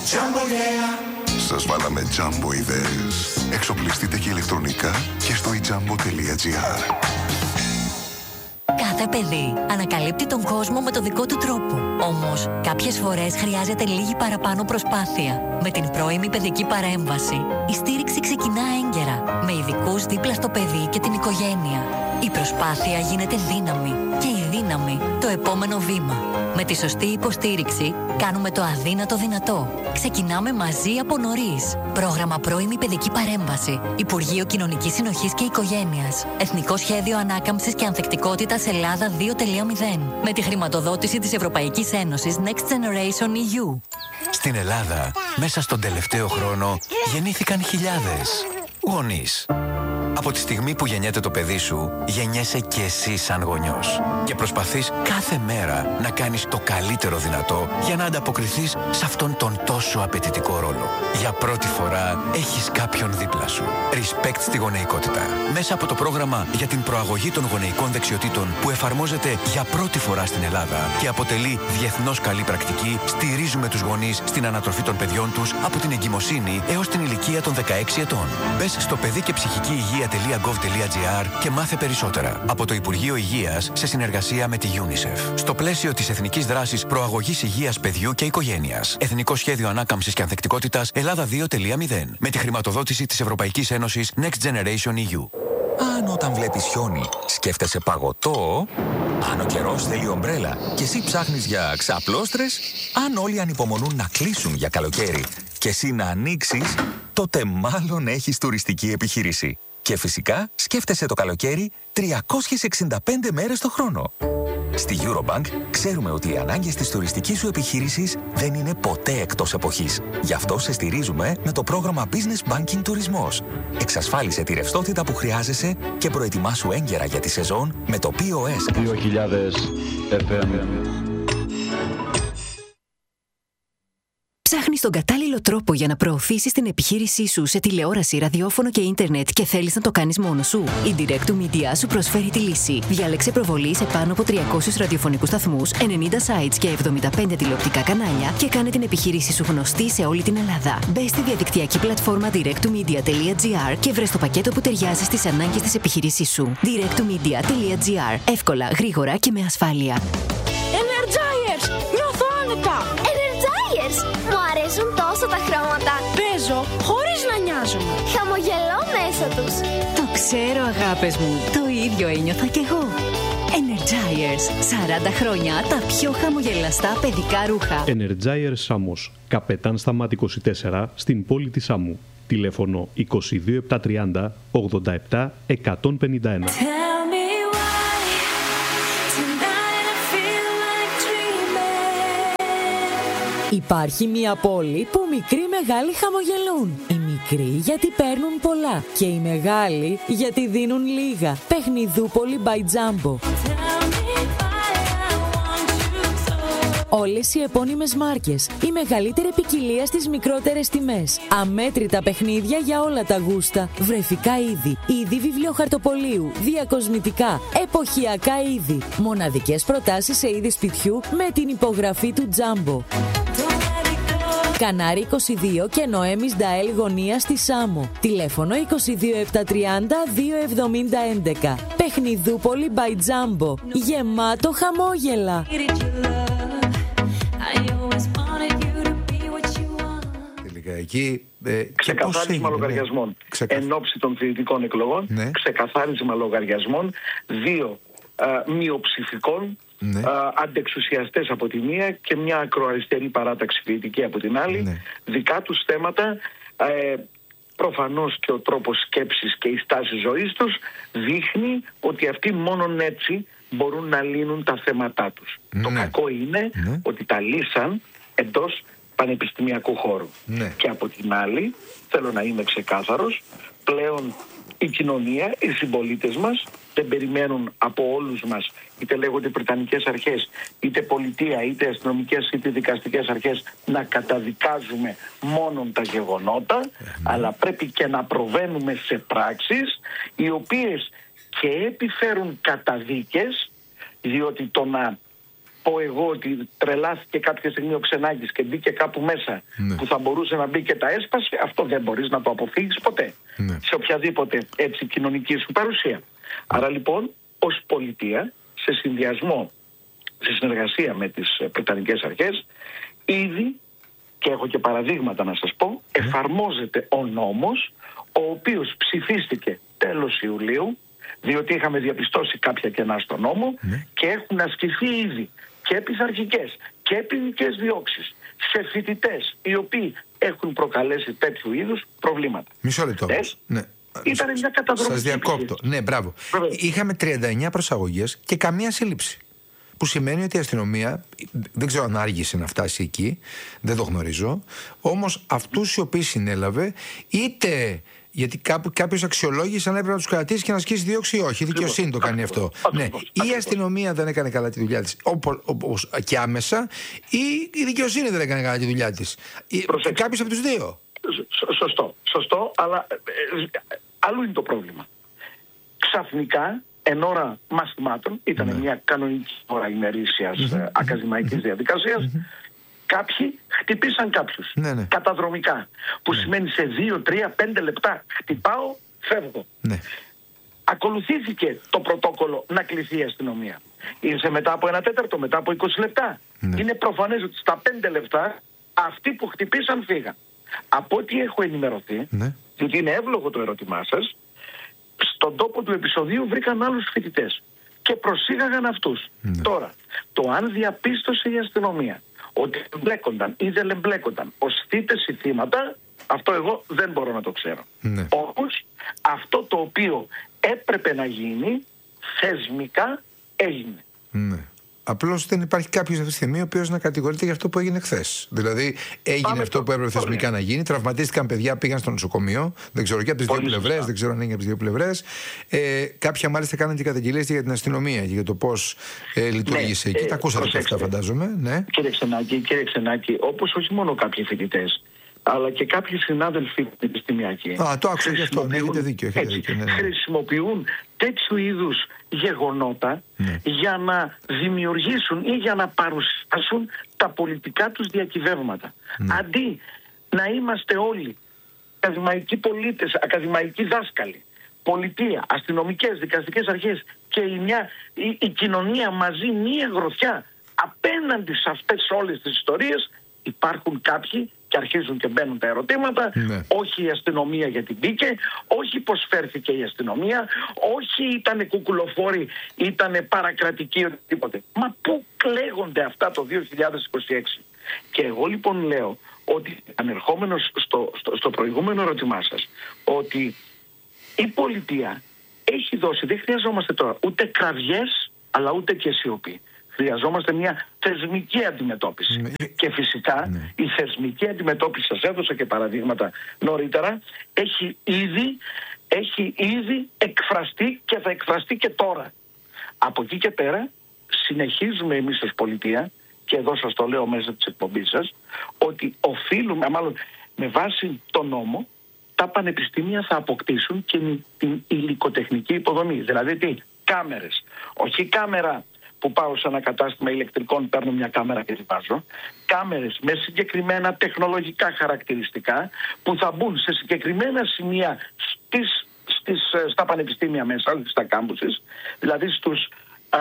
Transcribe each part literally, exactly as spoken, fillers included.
Σας βάλαμε τζάμπο ιδέες. Εξοπλιστείτε και ηλεκτρονικά και στο i jumbo τελεία gr. Κάθε παιδί ανακαλύπτει τον κόσμο με το δικό του τρόπο. Όμως, κάποιες φορές χρειάζεται λίγη παραπάνω προσπάθεια. Με την πρώιμη παιδική παρέμβαση, η στήριξη ξεκινά έγκαιρα, με ειδικούς δίπλα στο παιδί και την οικογένεια. Η προσπάθεια γίνεται δύναμη και η δύναμη το επόμενο βήμα. Με τη σωστή υποστήριξη, κάνουμε το αδύνατο δυνατό. Ξεκινάμε μαζί από νωρίς. Πρόγραμμα πρώιμη παιδική παρέμβαση. Υπουργείο Κοινωνικής Συνοχής και Οικογένειας. Εθνικό Σχέδιο Ανάκαμψης και Ανθεκτικότητας Ελλάδα δύο τελεία μηδέν. Με τη χρηματοδότηση της Ευρωπαϊκής Ένωσης Next Generation ι γιου. Στην Ελλάδα, μέσα στον τελευταίο χρόνο, γεννήθηκαν χιλιάδες γονείς. Από τη στιγμή που γεννιέται το παιδί σου, γεννιέσαι και εσύ σαν γονιός. Και προσπαθείς κάθε μέρα να κάνεις το καλύτερο δυνατό για να ανταποκριθείς σε αυτόν τον τόσο απαιτητικό ρόλο. Για πρώτη φορά έχεις κάποιον δίπλα σου. Respect στη γονεϊκότητα. Μέσα από το πρόγραμμα για την προαγωγή των γονεϊκών δεξιοτήτων που εφαρμόζεται για πρώτη φορά στην Ελλάδα και αποτελεί διεθνώς καλή πρακτική, στηρίζουμε τους γονείς στην ανατροφή των παιδιών τους από την εγκυμοσύνη έως την ηλικία των δεκαέξι ετών. Μπες στο παιδί και ψυχική υγεία .gov.gr και μάθε περισσότερα. Από το Υπουργείο Υγείας σε συνεργασία με τη UNICEF. Στο πλαίσιο της Εθνικής Δράσης Προαγωγής Υγείας Παιδιού και Οικογένειας. Εθνικό Σχέδιο Ανάκαμψης και Ανθεκτικότητας Ελλάδα δύο τελεία μηδέν. Με τη χρηματοδότηση της Ευρωπαϊκής Ένωσης Next Generation ι γιου. Αν όταν βλέπεις χιόνι σκέφτεσαι παγωτό, αν ο καιρός θέλει ομπρέλα και εσύ ψάχνεις για ξαπλώστρες, αν όλοι ανυπομονούν να κλείσουν για καλοκαίρι και εσύ να ανοίξεις, τότε μάλλον έχεις τουριστική επιχείρηση. Και φυσικά σκέφτεσαι το καλοκαίρι τριακόσιες εξήντα πέντε μέρες το χρόνο. Στη Eurobank ξέρουμε ότι οι ανάγκες της τουριστικής σου επιχείρησης δεν είναι ποτέ εκτός εποχής. Γι' αυτό σε στηρίζουμε με το πρόγραμμα Business Banking Τουρισμός. Εξασφάλισε τη ρευστότητα που χρειάζεσαι και προετοιμάσου έγκαιρα για τη σεζόν με το πι ο ες. δύο χιλιάδες εφ εμ. Ψάχνεις τον κατάλληλο τρόπο για να προωθήσεις την επιχείρησή σου σε τηλεόραση, ραδιόφωνο και ίντερνετ και θέλεις να το κάνεις μόνος σου? Η Direct to Media σου προσφέρει τη λύση. Διάλεξε προβολή σε πάνω από τριακόσιους ραδιοφωνικούς σταθμούς, ενενήντα sites και εβδομήντα πέντε τηλεοπτικά κανάλια και κάνε την επιχείρησή σου γνωστή σε όλη την Ελλάδα. Μπες στη διαδικτυακή πλατφόρμα direct to media τελεία gr και βρες το πακέτο που ταιριάζει στις ανάγκες της επιχείρησής σου. direct to media τελεία gr. Εύκολα, γρήγορα και με ασφάλεια. Energizers! Νιώθω άνετα! Μου αρέσουν τόσο τα χρώματα. Παίζω χωρίς να νοιάζομαι. Χαμογελώ μέσα τους. Το ξέρω, αγάπες μου. Το ίδιο ένιωθα κι εγώ. Energizers. σαράντα χρόνια τα πιο χαμογελαστά παιδικά ρούχα. Energizers Σάμος. Καπετάν Σταμάτη είκοσι τέσσερα στην πόλη της Σάμου. Τηλέφωνο είκοσι δύο επτακόσια τριάντα ογδόντα επτά εκατόν πενήντα ένα. Υπάρχει μια πόλη που μικροί μεγάλοι χαμογελούν. Οι μικροί γιατί παίρνουν πολλά και οι μεγάλοι γιατί δίνουν λίγα. Παιχνιδούπολη by Jumbo. Όλες οι επώνυμες μάρκες, η μεγαλύτερη ποικιλία στις μικρότερες τιμές. Αμέτρητα παιχνίδια για όλα τα γούστα. Βρεφικά είδη, είδη βιβλιοχαρτοπολίου, διακοσμητικά, εποχιακά είδη. Μοναδικές προτάσεις σε είδη σπιτιού με την υπογραφή του Jumbo. Κανάρι είκοσι δύο και Νοέμις Νταέλ γωνία στη Σάμο. Τηλέφωνο είκοσι δύο επτακόσια τριάντα δύο εβδομήντα έντεκα. Παιχνιδούπολη by Jumbo. Γεμάτο χαμόγελα. Εκεί, ε, ξεκαθάρισμα λογαριασμών εν ώψη των φοιτητικών εκλογών, ναι. Ξεκαθάρισμα λογαριασμών, δύο α, μειοψηφικών, ναι. α, αντεξουσιαστές από τη μία και μια ακροαριστερή παράταξη φοιτητική από την άλλη, ναι. Δικά τους θέματα, ε, προφανώς και ο τρόπος σκέψης και η στάση ζωής τους δείχνει ότι αυτοί μόνον έτσι μπορούν να λύνουν τα θέματά τους. Ναι. Το κακό είναι ναι. ότι τα λύσαν εντός πανεπιστημιακού χώρου. Ναι. Και από την άλλη, θέλω να είμαι ξεκάθαρος, πλέον η κοινωνία, οι συμπολίτες μας δεν περιμένουν από όλους μας, είτε λέγονται βρετανικές αρχές, είτε πολιτεία, είτε αστυνομικές, είτε δικαστικές αρχές, να καταδικάζουμε μόνον τα γεγονότα, mm. αλλά πρέπει και να προβαίνουμε σε πράξεις οι οποίες και επιφέρουν καταδίκες, διότι το να πω εγώ ότι τρελάθηκε κάποια στιγμή ο Ξενάκης και μπήκε κάπου μέσα, ναι, που θα μπορούσε να μπει και τα έσπασε, αυτό δεν μπορείς να το αποφύγεις ποτέ, ναι, σε οποιαδήποτε έτσι κοινωνική σου παρουσία. Ναι. Άρα λοιπόν ως πολιτεία, σε συνδυασμό, σε συνεργασία με τις Βρετανικές αρχές, ήδη, και έχω και παραδείγματα να σας πω, ναι, εφαρμόζεται ο νόμος, ο οποίος ψηφίστηκε τέλος Ιουλίου, διότι είχαμε διαπιστώσει κάποια κενά στο νόμο, ναι, και έχουν ασκηθεί ήδη και πειθαρχικές και ποινικές διώξεις σε φοιτητές οι οποίοι έχουν προκαλέσει τέτοιου είδους προβλήματα. Μισό λεπτό. Ναι. Ήταν μια καταδρομική. Σας διακόπτω. Ναι, μπράβο. Βέβαια. Είχαμε τριάντα εννέα προσαγωγές και καμία σύλληψη. Που σημαίνει ότι η αστυνομία, δεν ξέρω αν άργησε να φτάσει εκεί, δεν το γνωρίζω, όμως αυτούς οι οποίοι συνέλαβε, είτε γιατί κάποιος αξιολόγησε αν έπρεπε να τους κρατήσει και να ασκήσει δίωξη ή όχι. Η δικαιοσύνη το κάνει αυτό. Ναι. Ή η αστυνομία δεν έκανε καλά τη δουλειά της, όπως και άμεσα, ή η δικαιοσύνη δεν έκανε καλά τη δουλειά της. Κάποιος από τους δύο. Σωστό, σωστό, αλλά ε, ε, αλλού είναι το πρόβλημα. Ξαφνικά, εν ώρα μαθημάτων, ήταν ναι. μια κανονική ώρα ημερήσιας mm-hmm. ε, ακαδημαϊκής mm-hmm. διαδικασίας, mm-hmm. κάποιοι χτυπήσαν κάποιους, ναι, ναι. καταδρομικά, που ναι. σημαίνει σε δύο, τρία, πέντε λεπτά χτυπάω, φεύγω. Ναι. Ακολουθήθηκε το πρωτόκολλο να κληθεί η αστυνομία. Ήρθε μετά από ένα τέταρτο, μετά από είκοσι λεπτά. Ναι. Είναι προφανές ότι στα πέντε λεπτά αυτοί που χτυπήσαν φύγαν. Από ό,τι έχω ενημερωθεί, ναι. διότι είναι εύλογο το ερώτημά σας, στον τόπο του επεισοδίου βρήκαν άλλους φοιτητές και προσήγαγαν αυτούς. Ναι. Τώρα, το αν διαπίστωσε η αστυνομία ότι εμπλέκονταν ή δεν εμπλέκονταν ως θύτες ή θύματα, αυτό εγώ δεν μπορώ να το ξέρω. Ναι. Όμως, αυτό το οποίο έπρεπε να γίνει, θεσμικά έγινε. Ναι. Απλώς δεν υπάρχει κάποιος αυτή τη στιγμή ο οποίος να κατηγορείται για αυτό που έγινε χθες. Δηλαδή, έγινε Πάμε αυτό το... που έπρεπε θεσμικά να γίνει. Τραυματίστηκαν παιδιά, πήγαν στο νοσοκομείο. Δεν ξέρω και από τις δύο πλευρές, δεν ξέρω αν είναι από τις δύο πλευρές. Ε, κάποια μάλιστα κάναν και καταγγελίες για την αστυνομία και για το πώς ε, λειτουργήσε ναι, εκεί. Ε, Τα ακούσατε και αυτά, φαντάζομαι. Ναι. Κύριε Ξενάκη, κύριε Ξενάκη, όπως όχι μόνο κάποιοι φοιτητές, αλλά και κάποιοι συνάδελφοι επιστημιακοί. Α, το άκουσα και αυτό. Ναι, έχετε δίκιο. Έχετε δίκιο ναι, ναι. Χρησιμοποιούν τέτοιου είδους γεγονότα ναι. για να δημιουργήσουν ή για να παρουσιάσουν τα πολιτικά τους διακυβεύματα. Ναι. Αντί να είμαστε όλοι ακαδημαϊκοί πολίτες, ακαδημαϊκοί δάσκαλοι, πολιτεία, αστυνομικές, δικαστικές αρχές και η, μια, η, η κοινωνία μαζί μία γροθιά απέναντι σε αυτές όλες τις ιστορίες, υπάρχουν κάποιοι και αρχίζουν και μπαίνουν τα ερωτήματα, ναι. όχι η αστυνομία γιατί μπήκε, όχι πως φέρθηκε η αστυνομία, όχι ήτανε κουκουλοφόροι, ήτανε παρακρατικοί, οτιδήποτε. Μα πού κλαίγονται αυτά το δύο χιλιάδες είκοσι έξι. Και εγώ λοιπόν λέω ότι ανερχόμενος στο, στο, στο προηγούμενο ερώτημά σας, ότι η πολιτεία έχει δώσει, δεν χρειαζόμαστε τώρα ούτε κραυγές αλλά ούτε και σιωπή. Χρειαζόμαστε μια θεσμική αντιμετώπιση. Ναι. Και φυσικά ναι. η θεσμική αντιμετώπιση, σας έδωσα και παραδείγματα νωρίτερα, έχει ήδη, έχει ήδη εκφραστεί και θα εκφραστεί και τώρα. Από εκεί και πέρα συνεχίζουμε εμείς ως πολιτεία, και εδώ σας το λέω μέσα της εκπομπής σας, ότι οφείλουμε, μάλλον με βάση το νόμο, τα πανεπιστήμια θα αποκτήσουν και την υλικοτεχνική υποδομή. Δηλαδή τι, κάμερες. Όχι κάμερα που πάω σε ένα κατάστημα ηλεκτρικών, παίρνω μια κάμερα και τη βάζω. Κάμερες με συγκεκριμένα τεχνολογικά χαρακτηριστικά που θα μπουν σε συγκεκριμένα σημεία στις, στις, στα πανεπιστήμια μέσα, στα κάμπουσες, δηλαδή στους, α,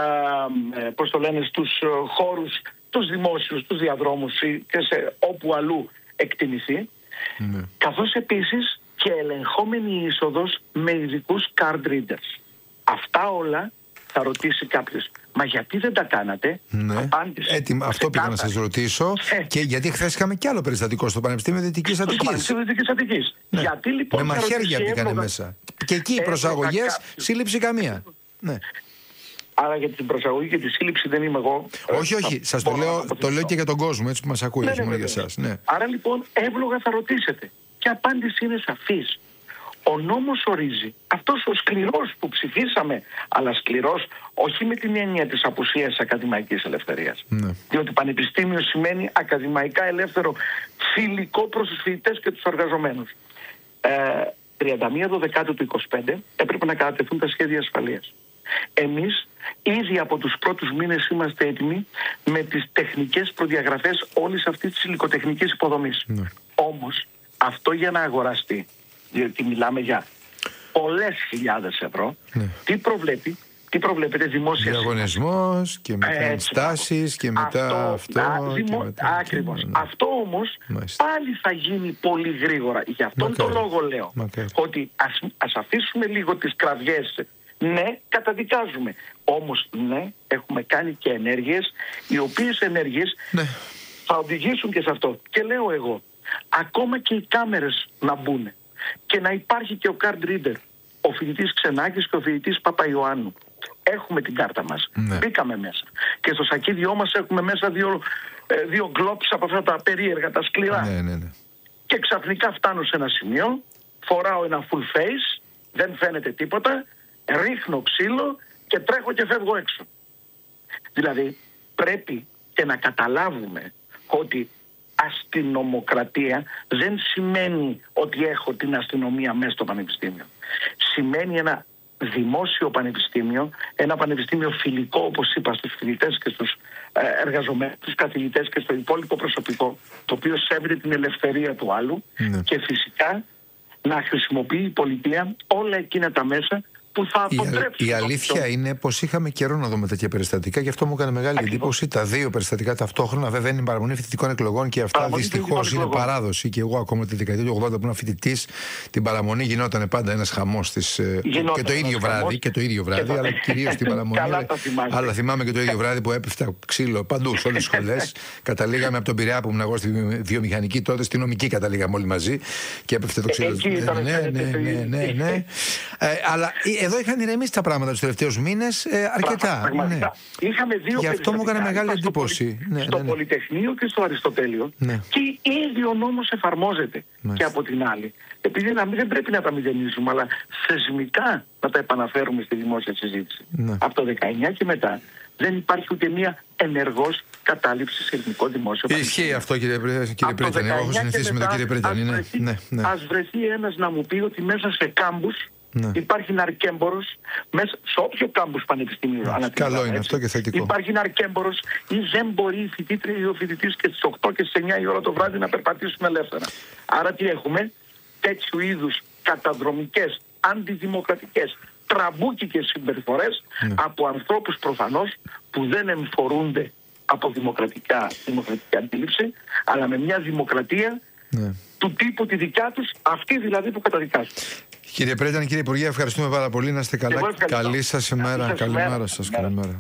πώς το λένε, στους χώρους, τους δημόσιους, τους διαδρόμους και σε όπου αλλού εκτιμηθεί. Ναι. Καθώς επίσης και ελεγχόμενη είσοδος με ειδικούς card readers. Αυτά όλα θα ρωτήσει κάποιος, μα γιατί δεν τα κάνατε? Ναι. Απάντηση. Έτοιμα, αυτό πήγα να σας ρωτήσω. Ε. Και γιατί χθες είχαμε κι άλλο περιστατικό στο Πανεπιστήμιο Δυτικής Αττικής. Στο Πανεπιστήμιο Δυτικής Αττικής. Ναι. Γιατί λοιπόν. Με μαχαίρια μπήκανε μέσα. Και εκεί οι προσαγωγές, σύλληψη καμία. Ναι. Άρα για την προσαγωγή και τη σύλληψη δεν είμαι εγώ. Όχι, όχι. Σας το λέω, το λέω και για τον κόσμο, έτσι που μας ακούει, όχι μόνο για εσάς. Ναι. Άρα λοιπόν εύλογα θα ρωτήσετε. Και απάντηση είναι σαφής. Ο νόμος ορίζει, αυτός ο σκληρός που ψηφίσαμε, αλλά σκληρός όχι με την έννοια της απουσίας της ακαδημαϊκής ελευθερίας. Ναι. Διότι πανεπιστήμιο σημαίνει ακαδημαϊκά ελεύθερο, φιλικό προς τους φοιτητές και τους εργαζομένους. Ε, τριάντα μία Δεκάτου του είκοσι πέντε έπρεπε να κατατεθούν τα σχέδια ασφαλείας. Εμείς Ήδη από τους πρώτους μήνες είμαστε έτοιμοι με τις τεχνικές προδιαγραφές όλης αυτής της υλικοτεχνικής υποδομής. Ναι. Όμως αυτό για να αγοραστεί, διότι μιλάμε για πολλές χιλιάδες ευρώ, ναι. τι προβλέπει, τι προβλέπετε δημόσια διαγωνισμός και μετά ενστάσεις και μετά αυτό, αυτό α, δημο... και μετά... Ακριβώς. Ναι. Αυτό όμως Μάλιστα. πάλι θα γίνει πολύ γρήγορα. Γι' αυτόν Μακάρι. τον λόγο λέω Μακάρι. ότι ας, ας αφήσουμε λίγο τις κραυγές. Ναι, καταδικάζουμε. Όμως ναι, έχουμε κάνει και ενέργειες, οι οποίες ενέργειες ναι. θα οδηγήσουν και σε αυτό. Και λέω εγώ, ακόμα και οι κάμερες να μπουν και να υπάρχει και ο card reader, ο φοιτητής Ξενάκης και ο φοιτητής Παπαϊωάννου. Έχουμε την κάρτα μας. Ναι. Μπήκαμε μέσα. Και στο σακίδιό μας έχουμε μέσα δύο, ε, δύο γκλόπς από αυτά τα περίεργα, τα σκληρά. Ναι, ναι, ναι. Και ξαφνικά φτάνω σε ένα σημείο, φοράω ένα full face, δεν φαίνεται τίποτα, ρίχνω ξύλο και τρέχω και φεύγω έξω. Δηλαδή πρέπει και να καταλάβουμε ότι αστυνομοκρατία δεν σημαίνει ότι έχω την αστυνομία μέσα στο πανεπιστήμιο. Σημαίνει ένα δημόσιο πανεπιστήμιο, ένα πανεπιστήμιο φιλικό, όπως είπα, στους φοιτητές και στους εργαζομένους, στους καθηγητές και στο υπόλοιπο προσωπικό, το οποίο σέβεται την ελευθερία του άλλου ναι. και φυσικά να χρησιμοποιεί η πολιτεία όλα εκείνα τα μέσα που θα αποτρέψουν. Η αλήθεια το... είναι πως είχαμε καιρό να δούμε τέτοια περιστατικά και αυτό μου έκανε μεγάλη Ακριβώς. εντύπωση. Τα δύο περιστατικά ταυτόχρονα, βέβαια είναι η παραμονή φοιτητικών εκλογών και αυτά δυστυχώς είναι παράδοση. Και εγώ ακόμα τη δεκαετία του ογδόντα που ήμουν φοιτητής, την παραμονή γινόταν πάντα ένας χαμός της. Και το ίδιο βράδυ, και το ίδιο βράδυ, αλλά κυρίως την παραμονή. Αλλά θυμάμαι και το ίδιο βράδυ που έπεφτα ξύλο παντού, σε όλες τις σχολές. Καταλήγαμε από τον Πειραιά που ήμουν εγώ στη βιομηχανική, τότε στη νομική καταλήγαμε όλοι μαζί και έπεφτε το ξύλο. Ναι, ναι, ναι, ναι. Αλλά εδώ είχαν ηρεμήσει τα πράγματα τους τελευταίους μήνες ε, αρκετά. Ναι. Είχαμε δύο Γι' αυτό μου έκανε μεγάλη εντύπωση. Στο, πολυ... ναι, στο ναι, ναι. Πολυτεχνείο και στο Αριστοτέλειο. Ναι. Και ήδη ο νόμος εφαρμόζεται. Ναι. Και από την άλλη. Επειδή να, δεν πρέπει να τα μηδενίζουμε, αλλά θεσμικά να τα επαναφέρουμε στη δημόσια συζήτηση. Ναι. Από το δεκαεννιά και μετά δεν υπάρχει ούτε μία ενεργός κατάληψη σε ελληνικό δημόσιο πανεπιστήμιο. Ισχύει αυτό, κύριε, κύριε Πρίτανη. Εγώ έχω συνηθίσει με τον κύριο Πρίτανη. Ναι, ναι, ναι. Ας βρεθεί ένας να μου πει ότι μέσα σε κάμπους ναι. υπάρχει ναρκέμπορος, μέσα σε όποιο κάμπους πανεπιστήμιο. Ναι, καλό είναι έτσι, αυτό και θετικό. Υπάρχει ναρκέμπορος ή δεν μπορεί η φοιτήτρια ή ο φοιτητής και στις οκτώ και στις εννιά η ώρα το βράδυ να περπατήσουν ελεύθερα. Άρα τι έχουμε? Τέτοιου είδους καταδρομικές, αντιδημοκρατικές, τραμπούκικες συμπεριφορές ναι. από ανθρώπους προφανώς που δεν εμφορούνται από δημοκρατικά, δημοκρατική αντίληψη, αλλά με μια δημοκρατία ναι. του τύπου τη δικιά τους, αυτή δηλαδή που καταδικάζουν. Κύριε Πρίτανη, κύριε Υπουργέ, ευχαριστούμε πάρα πολύ. Να είστε καλά. Καλή σας ημέρα. Καλημέρα σας. Καλημέρα.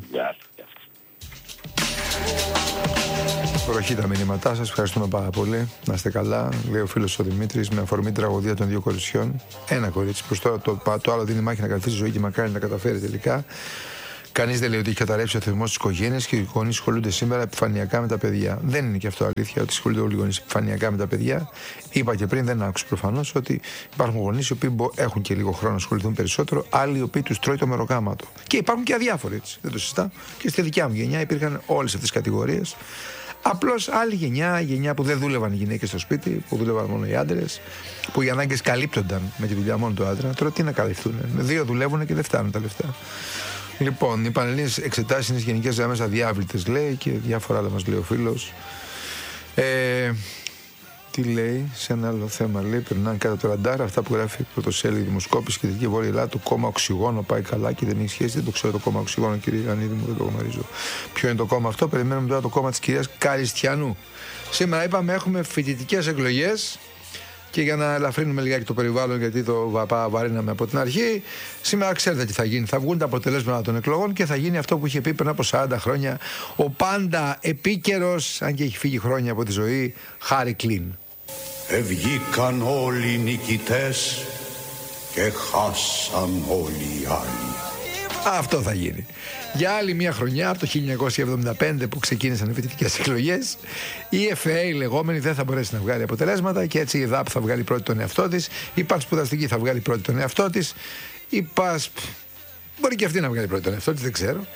Προχή τα μηνύματά σας. Ευχαριστούμε πάρα πολύ. Να είστε καλά. Λέει ο φίλος ο Δημήτρης με αφορμή την τραγωδία των δύο κοριτσιών. Ένα κορίτσι. Προς τώρα το, το άλλο δίνει μάχη να κρατήσει ζωή και μακάρι να καταφέρει τελικά. Κανείς δεν λέει ότι έχει καταρρεύσει ο θεσμός της οικογένειας και οι γονείς ασχολούνται σήμερα επιφανειακά με τα παιδιά. Δεν είναι και αυτό αλήθεια ότι ασχολούνται όλοι οι γονείς επιφανειακά με τα παιδιά. Είπα και πριν, δεν άκουσα προφανώς ότι υπάρχουν γονείς οι οποίοι έχουν και λίγο χρόνο να ασχοληθούν περισσότερο, άλλοι οι οποίοι τους τρώει το μεροκάματο. Και υπάρχουν και αδιάφοροι έτσι. Δεν το συζητάω. Και στη δικιά μου γενιά υπήρχαν όλες αυτές τις κατηγορίες. Απλώς άλλη γενιά, η γενιά που δεν δούλευαν οι γυναίκες στο σπίτι, που δούλευαν μόνο οι άντρες, που οι ανάγκες καλύπτονταν με τη δουλειά μόνο του άντρα. Τώρα τι να καλυφθούν. Δύο δουλεύουν και δεν φτάνουν τα λεφτά. Λοιπόν, οι πανελλήνιες εξετάσεις είναι στις γενικές γραμμές αδιάβλητες, λέει, και διάφορα άλλα μας λέει ο φίλος. Ε, τι λέει, σε ένα άλλο θέμα, λέει, περνάνε κάτω το ραντάρ. Αυτά που γράφει η πρωτοσέλιδη δημοσκόπηση και Δυτική Βόρεια Ελλάδα, το κόμμα Οξυγόνο πάει καλά και δεν έχει σχέση. Δεν το ξέρω το κόμμα Οξυγόνο, κύριε Ανίδη μου, δεν το γνωρίζω. Ποιο είναι το κόμμα αυτό, περιμένουμε τώρα το κόμμα της κυρίας Καριστιανού. Σήμερα είπαμε έχουμε φοιτητικές εκλογές. Και για να ελαφρύνουμε λιγάκι το περιβάλλον, γιατί το βαπά βαρύναμε από την αρχή, σήμερα ξέρετε τι θα γίνει. Θα βγουν τα αποτελέσματα των εκλογών και θα γίνει αυτό που είχε πει πριν από σαράντα χρόνια ο πάντα επίκαιρος, αν και έχει φύγει χρόνια από τη ζωή, Χάρι Κλίν. Ευγήκαν όλοι οι νικητές και χάσαν όλοι οι άλλοι. Αυτό θα γίνει. Για άλλη μια χρονιά, από το χίλια εννιακόσια εβδομήντα πέντε που ξεκίνησαν οι φοιτητικές εκλογές, η εφ έι η λεγόμενη δεν θα μπορέσει να βγάλει αποτελέσματα και έτσι η ΔΑΠ θα βγάλει πρώτη τον εαυτό της, η Πανσπουδαστική θα βγάλει πρώτη τον εαυτό της, η ΠΑΣΠ μπορεί και αυτή να βγάλει πρώτη τον εαυτό της, δεν ξέρω.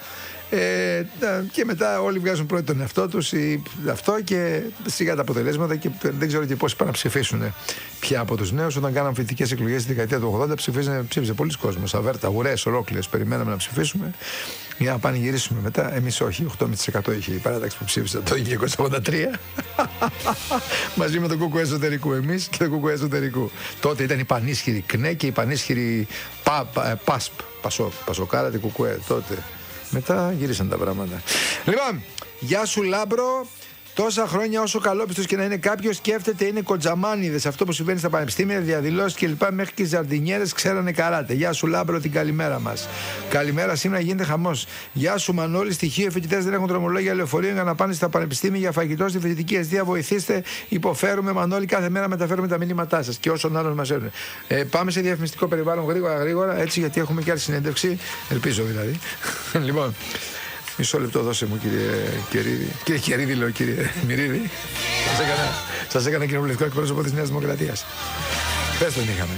Ε, και μετά όλοι βγάζουν πρώτοι τον εαυτό τους ή αυτό και σιγά τα αποτελέσματα και δεν ξέρω και πόσοι πάνε να ψηφίσουν πια από τους νέους. Όταν κάναμε φοιτητικές εκλογές στη δεκαετία του ογδόντα ψήφιζε, ψήφιζε πολλοί κόσμος, αβέρτα, ουρές ολόκληρες, περιμέναμε να ψηφίσουμε για να πανηγυρίσουμε μετά. Εμείς όχι, οκτώ τοις εκατό είχε η παράταξη που ψήφισε το χίλια εννιακόσια ογδόντα τρία μαζί με τον κουκουέ εσωτερικού, εμείς και τον κουκουέ εσωτερικού. Τότε ήταν η πανίσχυρη ΚΝΕ και η πανίσχυρη πα, πα, ΠΑΣΠ, Πασό, Πασοκάρα τη κουκουέ τότε. Μετά γύρισαν τα πράγματα. Λοιπόν, γεια σου Λάμπρο. Τόσα χρόνια, όσο καλόπιστος και να είναι κάποιος, σκέφτεται είναι κοντζαμάνιδες. Αυτό που συμβαίνει στα πανεπιστήμια, διαδηλώσεις κλπ. Μέχρι και οι ζαρντινιέρες ξέρανε καράτε. Γεια σου Λάμπρο, την καλημέρα μας. Καλημέρα, σήμερα γίνεται χαμός. Γεια σου Μανώλη, στοιχείο. Οι φοιτητές δεν έχουν δρομολόγια λεωφορείων για να πάνε στα πανεπιστήμια για φαγητό στη φοιτητική αιστεία. Βοηθήστε, υποφέρουμε. Μανώλη, κάθε μέρα μεταφέρουμε τα μηνύματά σας και όσων άλλων μας έρουν. Ε, πάμε σε διαφημιστικό περιβάλλον γρήγορα, γρήγορα, έτσι γιατί έχουμε και άλλη συνέντευξη. Ελπίζω δηλαδή. Λοιπόν. Μισό λεπτό δώσε μου κύριε Κερίδη. Κύριε Κερίδη λέω κύριε Μυρίδη. Σας έκανα, σας έκανα κοινοβουλευτικό εκπρόσωπο της Νέας Δημοκρατίας. Πες τον είχαμε.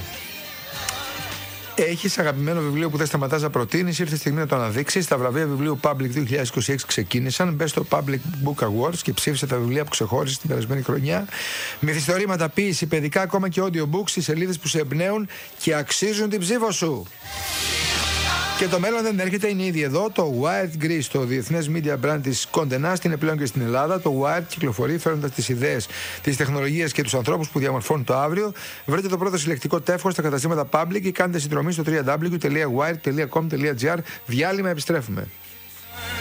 Έχεις αγαπημένο βιβλίο που δεν σταματάς να προτείνεις, ήρθε η στιγμή να το αναδείξεις. Τα βραβεία βιβλίου Public δύο χιλιάδες είκοσι έξι ξεκίνησαν. Μπες στο Public Book Awards και ψήφισε τα βιβλία που ξεχώρισες την περασμένη χρονιά. Μυθιστορήματα, ποίηση, παιδικά, ακόμα και audiobooks, οι σελίδες που σε εμπνέουν και αξίζουν την ψήφο σου. Και το μέλλον δεν έρχεται, είναι ήδη εδώ. Το Wired Greece, το διεθνές media brand της Condé Nast, είναι πλέον και στην Ελλάδα. Το Wired κυκλοφορεί φέρνοντας τις ιδέες, τις τεχνολογίες και τους ανθρώπους που διαμορφώνουν το αύριο. Βρείτε το πρώτο συλλεκτικό τεύχος στα καταστήματα Public ή κάντε συνδρομή στο double-u double-u double-u τελεία wired τελεία com τελεία gr. Διάλειμμα, επιστρέφουμε.